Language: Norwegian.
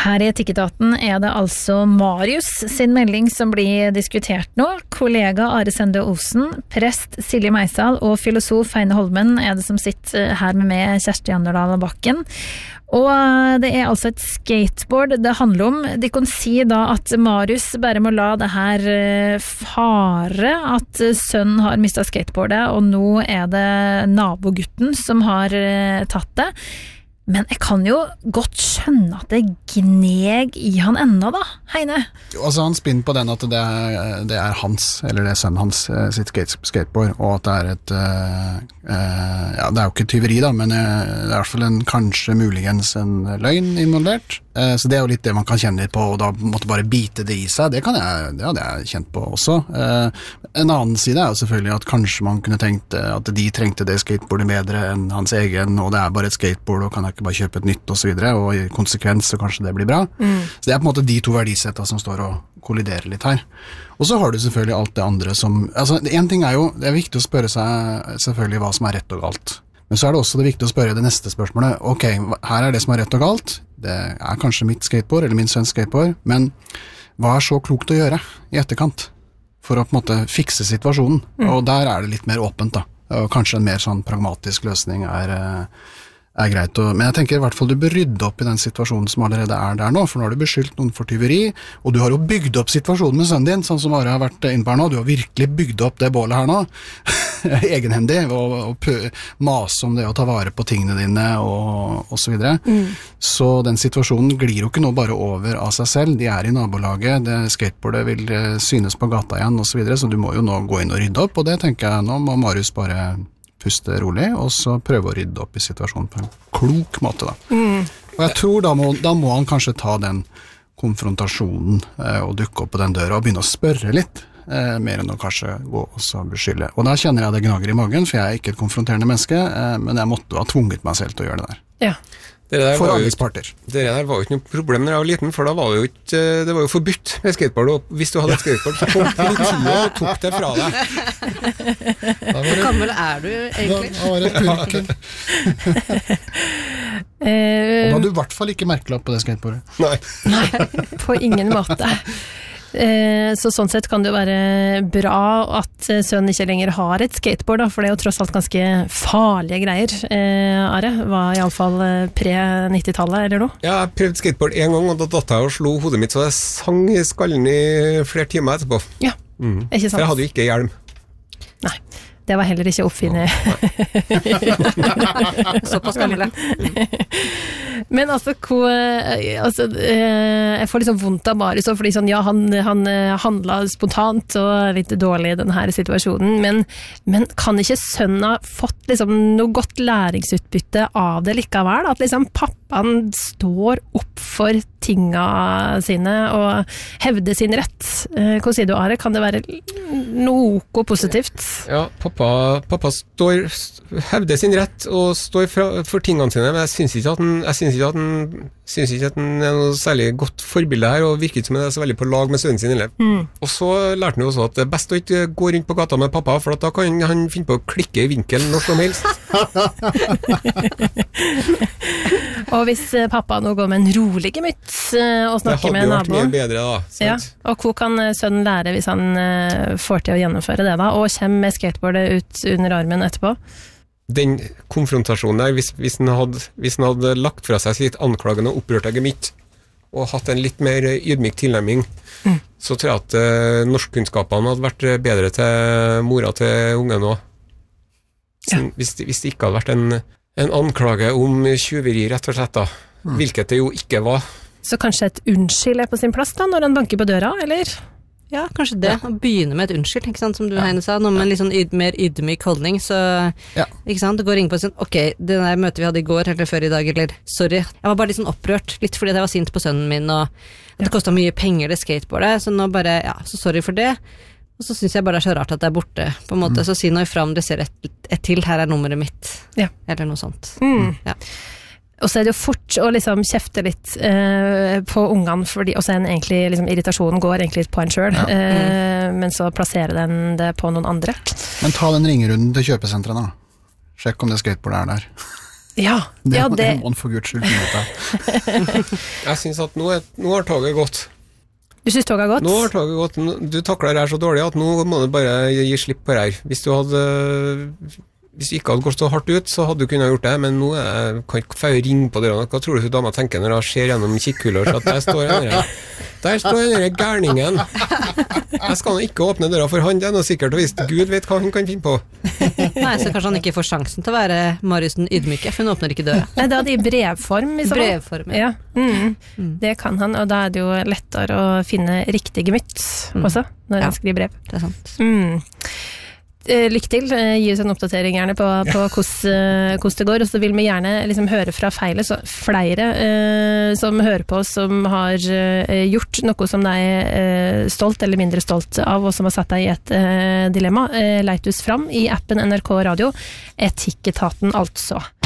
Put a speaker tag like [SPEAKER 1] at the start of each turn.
[SPEAKER 1] Her I Etikketaten det altså Marius sin melding som blir diskutert nå. Kollega Are Sende Osen, prest Silje Meisal og filosof Heine Holmen det som sitter her med meg, Kjersti Anderdal Bakken. Og det altså et skateboard det handler om. De kan si da at Marius bare må la det her fare, at sønnen har mistet skateboardet, og nå det nabogutten som har tatt det. Men jeg kan jo godt skjønne at det gneg I han enda da, Heine.
[SPEAKER 2] Jo, altså han spinner på den at det hans, eller det sønnen hans, sitt skateboard, og at det et, ja, det jo ikke tyveri da, men det I hvert fall kanskje muligens en løgn involvert. Så det jo litt det man kan kjenne litt på, og da måtte bare bite det I seg. Det hadde jeg kjent på også. En annen side jo selvfølgelig at kanskje man kunne tenkt at de trengte det skateboardet bedre enn hans egen, og det bare et skateboard, og kan jeg ikke bare kjøpe et nytt og så videre, og I konsekvens så kanskje det blir bra. Så det på en måte de to verdisettene som står og kolliderer litt her. Og så har du selvfølgelig alt det andre som, altså en ting jo, det viktig å spørre seg selvfølgelig hva som rett og galt. Men så det også det viktig å spørre det neste spørsmålet. Ok, her det som rett og galt. Det kanskje mitt skateboard, eller min sønns skateboard, men hva så klokt å gjøre I etterkant for å på en måte fikse situasjonen? Og der det litt mer åpent da. Og kanskje en mer sånn pragmatisk løsning greit. Men jeg tenker I hvert fall du bør rydde opp I den situasjonen som allerede der nå, for nå har du beskyldt noen for tyveri, og du har jo bygd opp situasjonen med sønnen din, sånn som Are har vært inne på her nå. Du har virkelig bygd opp det bålet her nå, egenhendig, og mase om det å ta vare på tingene dine, og så videre. Så den situasjonen glir jo ikke nå bare over av seg selv. De I nabolaget, det skateboardet vil synes på gata igjen, og så videre, så du må jo nå gå inn og rydde opp, og det tenker jeg, nå må Marius bare puste rolig, og så prøve å rydde opp I situasjonen på en klok måte da. Og jeg tror da må han kanskje ta den konfrontasjonen og dukke opp på den døra og begynne å spørre litt, mer enn å kanskje gå og så beskylde. Og da kjenner jeg det gnager I magen, for jeg ikke et konfronterende menneske, men jeg måtte ha tvunget meg selv til å gjøre det der.
[SPEAKER 1] Ja.
[SPEAKER 2] For alle parter.
[SPEAKER 3] Det der var jo ikke noe problem når jeg var liten, for da var det jo ikke, det var jo forbudt med skateboard, og hvis du hadde et skateboard, så kom politiet og tok det fra deg.
[SPEAKER 4] Hvor gammel du egentlig?
[SPEAKER 2] Da var det purken. Og da hadde du I hvert fall ikke merkelapp på det skateboardet.
[SPEAKER 1] Nei, på ingen måte. Så sånn sett kan det jo være bra at sønnen ikke lenger har et skateboard da, for det jo tross alt ganske farlige greier. Are, var I alle fall pre-90-tallet eller noe?
[SPEAKER 3] Ja, jeg prøvde skateboard en gang, og da datt jeg og slo hodet mitt, så jeg sang I skallen I flere timer etterpå.
[SPEAKER 1] Ja, ikke sant?
[SPEAKER 3] For jeg hadde jo ikke hjelm.
[SPEAKER 1] Nei, det var heller ikke oppfinnet.
[SPEAKER 4] Såpass gammel.
[SPEAKER 1] Men altså, jeg får liksom vondt av Marius, fordi sånn, ja, han handlet spontant og litt dårlig I denne situasjonen, men kan ikke sønnen ha fått liksom noe godt læringsutbytte av det likevel? At liksom pappaen står opp for tinga sine og hevder sin rett. Hva sier du, Are? Kan det være noe positivt?
[SPEAKER 3] Ja, pappa hevder sin rett og står for tingene sine, men jeg synes ikke at han noe særlig godt forbilde her, og virker ikke som han så veldig på lag med sønnen sin heller. Og så lærte han jo også at det best å ikke gå rundt på gata med pappa, for da kan han finne på å klikke I vinkelen når som helst.
[SPEAKER 1] Og hvis pappa nå går med en rolig gemytt og snakker med naboen. Det hadde jo vært mye bedre da. Ja, og hva kan sønnen lære hvis han får til å gjennomføre det da, og kommer med skateboardet ut under armen etterpå?
[SPEAKER 3] Den konfrontasjonen der, hvis han hadde lagt fra seg sitt anklagende og opprørte gemytt, og hatt en litt mer ydmyk tilnærming, så tror jeg at norskkunnskapene hadde vært bedre til mora til ungen også. Hvis det ikke hadde vært en anklage om tjuveri rett og slett da, hvilket det jo ikke var. Så
[SPEAKER 1] kanskje et unnskyld på sin plass da, når han banker på døra, eller?
[SPEAKER 4] Ja, kanskje det. Å begynne med et unnskyld, ikke sant, som du Heine sa, noe med en litt sånn mer ydmyk holdning, så, ikke sant, du går inn på sånn, ok, det der møtet vi hadde I går, eller før I dag, eller, sorry, jeg var bare litt sånn opprørt, litt fordi jeg var sint på sønnen min, og at det kostet mye penger det skateboardet, så nå bare, ja, så sorry for det, og så synes jeg bare det så rart at det borte, på en måte, så si noe ifra om du ser et til, her nummeret mitt, eller noe sånt. Ja.
[SPEAKER 1] Og så det jo fort å liksom kjefte litt på ungene, og så egentlig liksom, irritasjonen går egentlig litt på en selv, men så plasserer den det på noen andre.
[SPEAKER 2] Men ta den ringerunden til kjøpesentrene da. Sjekk om det skateboardet der. Det må han for Guds skyld finne ut av.
[SPEAKER 3] Jeg synes at nå har toget gått.
[SPEAKER 1] Du synes toget har gått?
[SPEAKER 3] Nå har toget gått. Du takler det her så dårlig at nå må du bare gi slipp på det her. Hvis du ikke hadde gått så hardt ut, så hadde du kunnet gjort det, men nå kan ikke få ringe på døra. Hva tror du dama tenker når hun ser gjennom kikkhullet, så at der står denne gærningen. Jeg skal ikke åpne døra for han, det er noe sikkert, og hvis Gud vet hva hun kan finne på.
[SPEAKER 4] Nei, så kanskje han ikke får sjansen til å være Marius den ydmyke, for hun åpner ikke døra.
[SPEAKER 5] Nei, da er det i brevform.
[SPEAKER 4] Brevform,
[SPEAKER 5] ja. Det kan han, og da er det jo lettere å finne riktig gemytt også, når han skriver brev.
[SPEAKER 4] Det er sant.
[SPEAKER 5] Lykke til, gi oss en oppdatering gjerne på hvordan det går, og så vil vi gjerne liksom høre fra flere som hører på oss, som har gjort noe som de er stolt eller mindre stolt av, og som har satt deg i et dilemma. Leit oss fram i appen NRK Radio, Etikketaten altså.